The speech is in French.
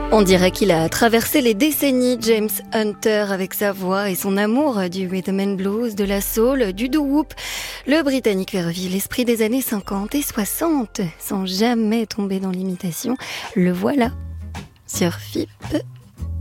On dirait qu'il a traversé les décennies, James Hunter, avec sa voix et son amour du rhythm and blues, de la soul, du doo-wop. Le Britannique revit l'esprit des années 50 et 60, sans jamais tomber dans l'imitation. Le voilà sur FIP.